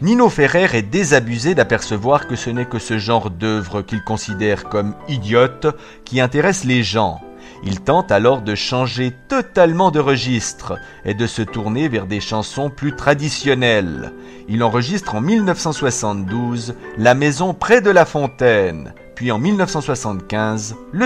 Nino Ferrer est désabusé d'apercevoir que ce n'est que ce genre d'œuvre qu'il considère comme idiote qui intéresse les gens. Il tente alors de changer totalement de registre et de se tourner vers des chansons plus traditionnelles. Il enregistre en 1972 La maison près de la fontaine, puis en 1975 Le